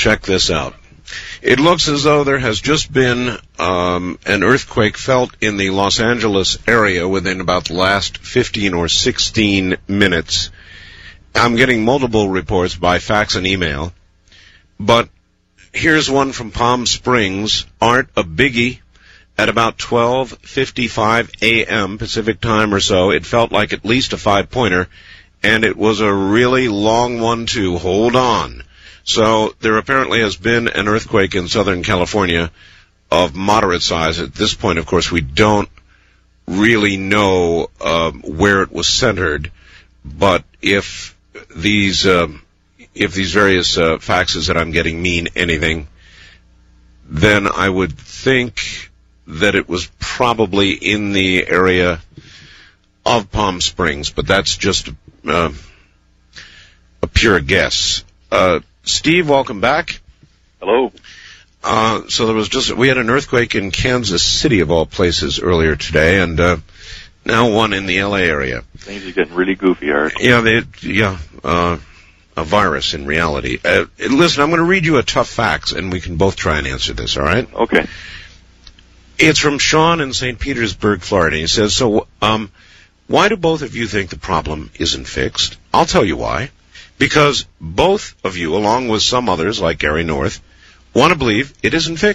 check this out. It looks as though there has just been an earthquake felt in the Los Angeles area within about the last 15 or 16 minutes. I'm getting multiple reports by fax and email, but here's one from Palm Springs. Art, a biggie, at about 12:55 a.m. Pacific time or so. It felt like at least a 5-pointer, and it was a really long one, too. Hold on. So there apparently has been an earthquake in Southern California of moderate size. At this point, of course, we don't really know where it was centered, but if these various faxes that I'm getting mean anything, then I would think that it was probably in the area of Palm Springs, but that's just a pure guess. Steve, welcome back. Hello. So we had an earthquake in Kansas City, of all places, earlier today, and now one in the L.A. area. Things are getting really goofy, Art. Yeah, a virus in reality. Listen, I'm going to read you a tough fax, and we can both try and answer this, all right? Okay. It's from Sean in St. Petersburg, Florida. He says, why do both of you think the problem isn't fixed? I'll tell you why. Because both of you, along with some others like Gary North, want to believe it isn't fixed.